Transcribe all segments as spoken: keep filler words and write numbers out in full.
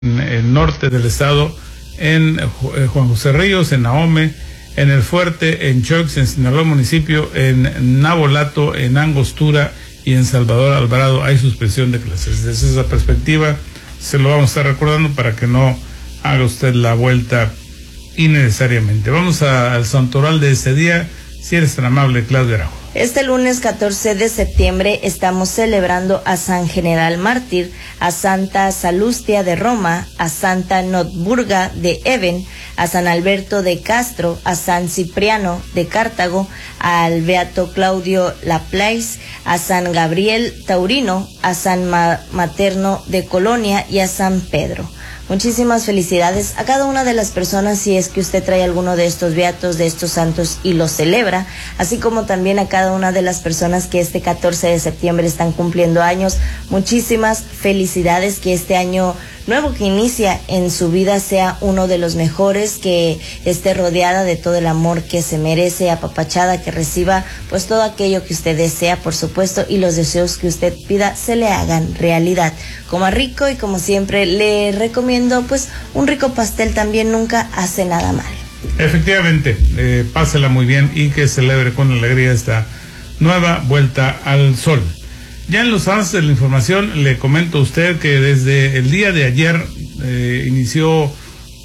en el norte del estado, en Juan José Ríos, en Ahome, en El Fuerte, en Choix, en Sinaloa municipio, en Nabolato, en Angostura y en Salvador Alvarado hay suspensión de clases. Desde esa perspectiva se lo vamos a estar recordando para que no haga usted la vuelta innecesariamente. Vamos a, al santoral de este día, si eres tan amable, Claudia Araujo. Este lunes catorce de septiembre estamos celebrando a San General Mártir, a Santa Salustia de Roma, a Santa Notburga de Even, a San Alberto de Castro, a San Cipriano de Cartago, al Beato Claudio Laplace, a San Gabriel Taurino, a San Ma- Materno de Colonia y a San Pedro. Muchísimas felicidades a cada una de las personas si es que usted trae alguno de estos beatos, de estos santos y los celebra, así como también a cada una de las personas que este catorce de septiembre están cumpliendo años. Muchísimas felicidades, que este año nuevo que inicia en su vida sea uno de los mejores, que esté rodeada de todo el amor que se merece, apapachada, que reciba pues todo aquello que usted desea, por supuesto, y los deseos que usted pida se le hagan realidad. Coma rico y como siempre le recomiendo pues un rico pastel también nunca hace nada mal. Efectivamente, eh, pásela muy bien y que celebre con alegría esta nueva vuelta al sol. Ya en los avances de la información le comento a usted que desde el día de ayer eh, inició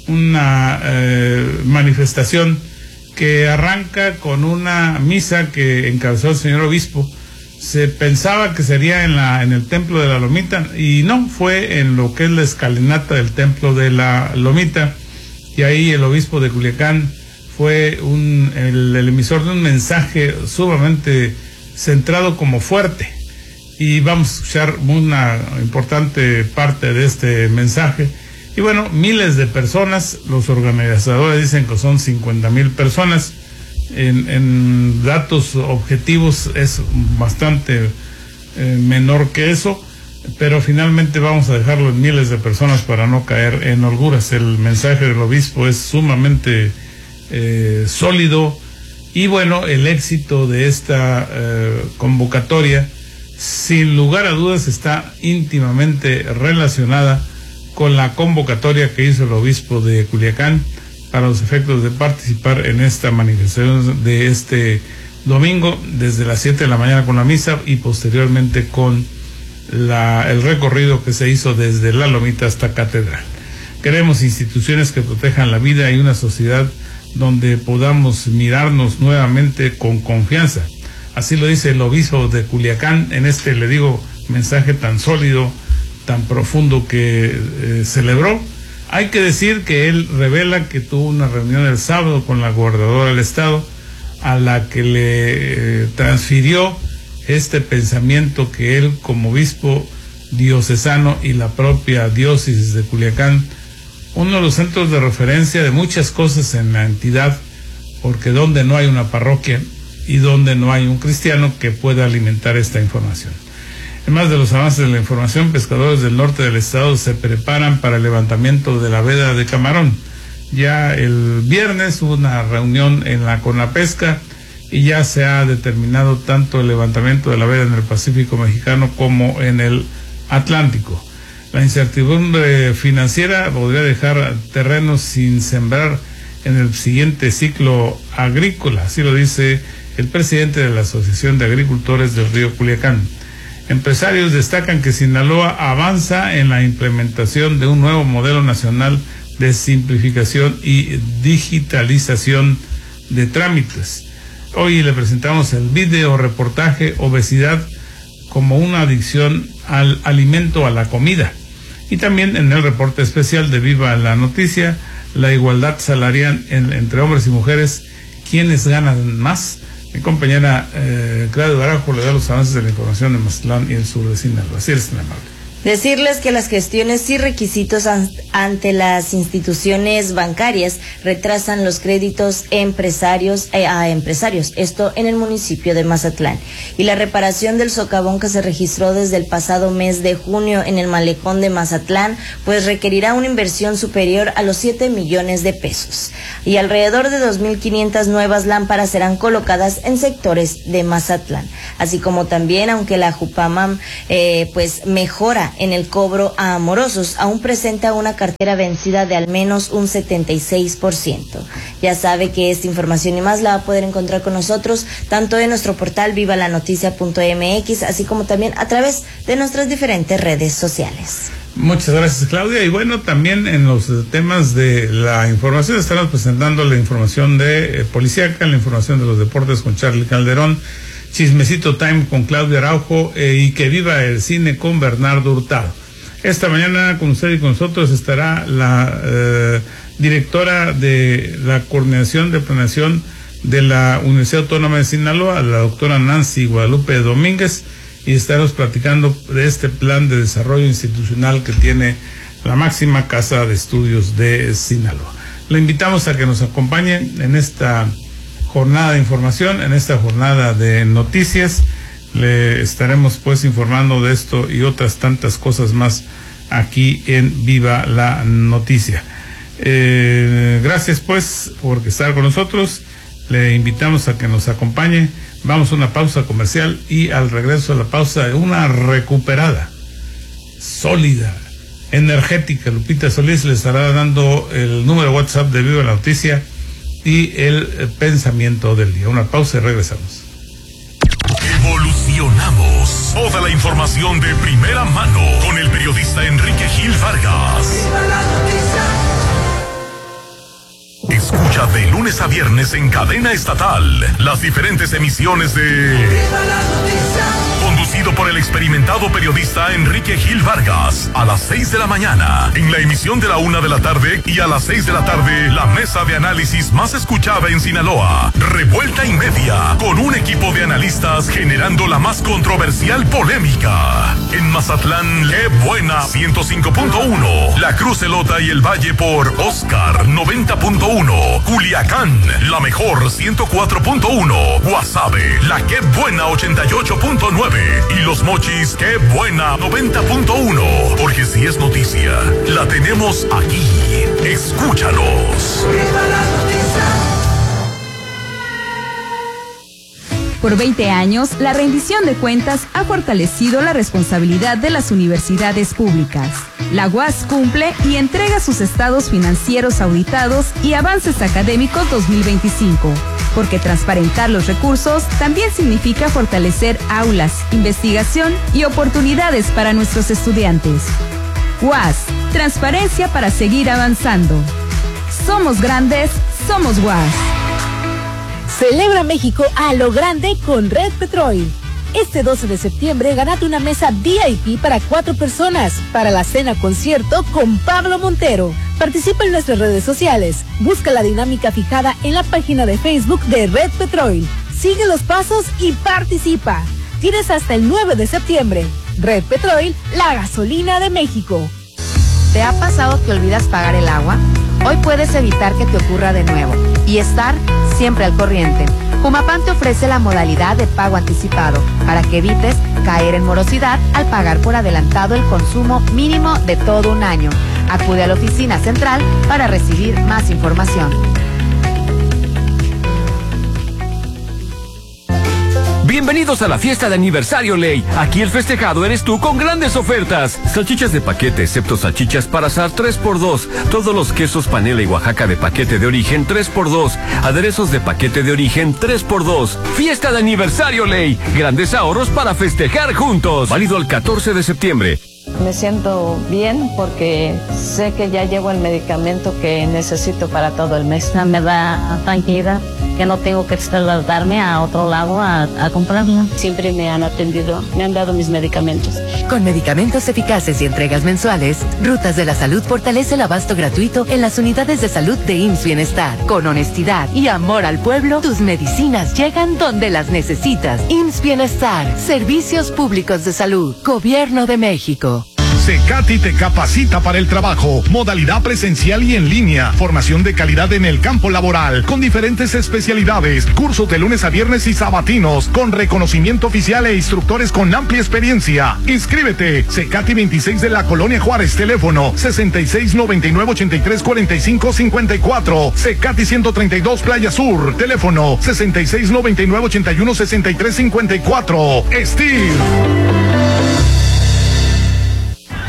una eh, manifestación que arranca con una misa que encabezó el señor obispo. Se pensaba que sería en la en el templo de la Lomita y no, fue en lo que es la escalinata del templo de la Lomita, y ahí el obispo de Culiacán fue un el, el emisor de un mensaje sumamente centrado como fuerte, y vamos a escuchar una importante parte de este mensaje. Y bueno, miles de personas, los organizadores dicen que son cincuenta mil personas. En, en datos objetivos es bastante eh, menor que eso, pero finalmente vamos a dejarlo en miles de personas para no caer en holguras. El mensaje del obispo es sumamente eh, sólido, y bueno, el éxito de esta eh, convocatoria sin lugar a dudas está íntimamente relacionada con la convocatoria que hizo el obispo de Culiacán para los efectos de participar en esta manifestación de este domingo desde las siete de la mañana con la misa y posteriormente con la, el recorrido que se hizo desde la Lomita hasta Catedral. Queremos instituciones que protejan la vida y una sociedad donde podamos mirarnos nuevamente con confianza. Así lo dice el obispo de Culiacán en este, le digo, mensaje tan sólido, tan profundo que eh, celebró. Hay que decir que él revela que tuvo una reunión el sábado con la gobernadora del estado, a la que le eh, transfirió este pensamiento que él como obispo diocesano y la propia diócesis de Culiacán, uno de los centros de referencia de muchas cosas en la entidad, porque donde no hay una parroquia y donde no hay un cristiano que pueda alimentar esta información. Además de los avances de la información, pescadores del norte del estado se preparan para el levantamiento de la veda de camarón. Ya el viernes hubo una reunión en la Conapesca y ya se ha determinado tanto el levantamiento de la veda en el Pacífico mexicano como en el Atlántico. La incertidumbre financiera podría dejar terrenos sin sembrar en el siguiente ciclo agrícola, así lo dice el presidente de la Asociación de Agricultores del Río Culiacán. Empresarios destacan que Sinaloa avanza en la implementación de un nuevo modelo nacional de simplificación y digitalización de trámites. Hoy le presentamos el video reportaje Obesidad como una adicción al alimento, a la comida. Y también en el reporte especial de Viva la Noticia, la igualdad salarial en, entre hombres y mujeres, ¿quiénes ganan más? Mi compañera eh, Claudia Araujo le da los avances de la información de Mazatlán y el sur de Sinaloa. Así es, tan amable. Decirles que las gestiones y requisitos an- ante las instituciones bancarias retrasan los créditos empresarios eh, a empresarios, esto en el municipio de Mazatlán. Y la reparación del socavón que se registró desde el pasado mes de junio en el malecón de Mazatlán, pues requerirá una inversión superior a los siete millones de pesos. Y alrededor de dos mil quinientas nuevas lámparas serán colocadas en sectores de Mazatlán. Así como también, aunque la Jupamam eh, pues mejora en el cobro a amorosos. Aún presenta una cartera vencida de al menos un setenta y seis por ciento. Ya sabe que esta información y más la va a poder encontrar con nosotros tanto en nuestro portal viva la noticia punto m x, así como también a través de nuestras diferentes redes sociales. Muchas gracias, Claudia. Y bueno, también en los temas de la información estaremos presentando la información de eh, policíaca, la información de los deportes con Charlie Calderón, Chismecito Time con Claudia Araujo eh, y Que Viva el Cine con Bernardo Hurtado. Esta mañana con usted y con nosotros estará la eh, directora de la Coordinación de Planeación de la Universidad Autónoma de Sinaloa, la doctora Nancy Guadalupe Domínguez, y estaremos platicando de este plan de desarrollo institucional que tiene la máxima casa de estudios de Sinaloa. Le invitamos a que nos acompañe en esta jornada de información, en esta jornada de noticias. Le estaremos pues informando de esto y otras tantas cosas más aquí en Viva la Noticia. Eh, gracias pues por estar con nosotros. Le invitamos a que nos acompañe. Vamos a una pausa comercial y al regreso de la pausa, una recuperada, sólida, energética. Lupita Solís le estará dando el número WhatsApp de Viva la Noticia y el pensamiento del día. Una pausa y regresamos. Evolucionamos. Toda la información de primera mano con el periodista Enrique Gil Vargas. Viva la Noticia. Escucha de lunes a viernes en cadena estatal las diferentes emisiones de Viva la Noticia, conducido por el experimentado periodista Enrique Gil Vargas, a las seis de la mañana, en la emisión de la una de la tarde, y a las seis de la tarde, la mesa de análisis más escuchada en Sinaloa, Revuelta y Media, con un equipo de analistas generando la más controversial polémica. En Mazatlán, Qué Buena ciento cinco punto uno, La Cruz Elota y el Valle por Oscar noventa punto uno, Culiacán, La Mejor ciento cuatro punto uno, Guasave, La Qué Buena ochenta y ocho punto nueve y Los Mochis, Qué Buena noventa punto uno, porque si es noticia, la tenemos aquí. Escúchanos. ¡Viva la noticia! Por veinte años, la rendición de cuentas ha fortalecido la responsabilidad de las universidades públicas. La U A S cumple y entrega sus estados financieros auditados y avances académicos dos mil veinticinco, porque transparentar los recursos también significa fortalecer aulas, investigación y oportunidades para nuestros estudiantes. U A S, transparencia para seguir avanzando. Somos grandes, somos U A S. Celebra México a lo grande con Red Petrol. Este doce de septiembre gánate una mesa V I P para cuatro personas para la cena concierto con Pablo Montero. Participa en nuestras redes sociales. Busca la dinámica fijada en la página de Facebook de Red Petrol. Sigue los pasos y participa. Tienes hasta el nueve de septiembre. Red Petrol, la gasolina de México. ¿Te ha pasado que olvidas pagar el agua? Hoy puedes evitar que te ocurra de nuevo y estar siempre al corriente. Jumapam te ofrece la modalidad de pago anticipado para que evites caer en morosidad al pagar por adelantado el consumo mínimo de todo un año. Acude a la oficina central para recibir más información. Bienvenidos a la fiesta de aniversario Ley. Aquí el festejado eres tú con grandes ofertas. Salchichas de paquete, excepto salchichas para asar, tres por dos. Todos los quesos panela y Oaxaca de paquete de origen, tres por dos. Aderezos de paquete de origen, tres por dos. Fiesta de aniversario Ley. Grandes ahorros para festejar juntos. Válido el catorce de septiembre. Me siento bien porque sé que ya llevo el medicamento que necesito para todo el mes. Me da tranquilidad que no tengo que trasladarme a otro lado a, a comprarlo. Siempre me han atendido, me han dado mis medicamentos. Con medicamentos eficaces y entregas mensuales, Rutas de la Salud fortalece el abasto gratuito en las unidades de salud de I M S S Bienestar. Con honestidad y amor al pueblo, tus medicinas llegan donde las necesitas. I M S S Bienestar, Servicios Públicos de Salud, Gobierno de México. Secati te capacita para el trabajo, modalidad presencial y en línea, formación de calidad en el campo laboral, con diferentes especialidades, cursos de lunes a viernes y sabatinos, con reconocimiento oficial e instructores con amplia experiencia. Inscríbete, Secati veintiséis de la Colonia Juárez, teléfono sesenta y seis noventa y nueve ochenta y tres cuarenta y cinco cincuenta y cuatro, Secati ciento treinta y dos Playa Sur, teléfono sesenta y seis noventa y nueve ochenta y uno sesenta y tres cincuenta y cuatro. Steel.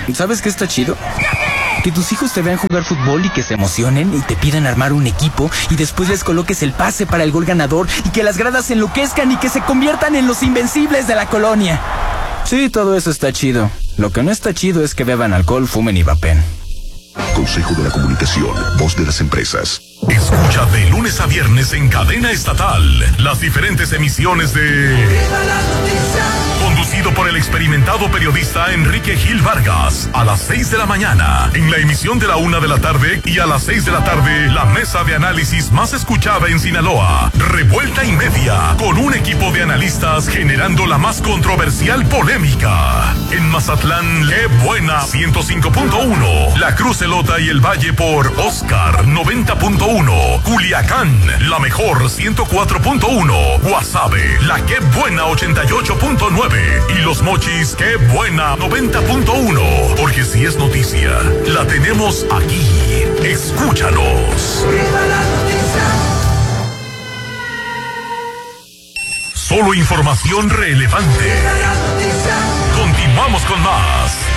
¿Sabes qué está chido? Que tus hijos te vean jugar fútbol y que se emocionen y te pidan armar un equipo y después les coloques el pase para el gol ganador y que las gradas se enloquezcan y que se conviertan en los invencibles de la colonia. Sí, todo eso está chido. Lo que no está chido es que beban alcohol, fumen y vapen. Consejo de la Comunicación, voz de las empresas. Escucha de lunes a viernes en cadena estatal las diferentes emisiones de... Conducido por el experimentado periodista Enrique Gil Vargas, a las seis de la mañana, en la emisión de la una de la tarde, y a las seis de la tarde, la mesa de análisis más escuchada en Sinaloa, Revuelta y Media, con un equipo de analistas generando la más controversial polémica. En Mazatlán, qué buena, ciento cinco punto uno, La Cruz Elota y el Valle por Oscar, noventa punto uno, Culiacán, la mejor, ciento cuatro punto uno, Guasave, la qué buena, ochenta y ocho punto nueve, y Los Mochis, qué buena, noventa punto uno, porque si es noticia, la tenemos aquí. Escúchanos. Solo información relevante. Continuamos con más.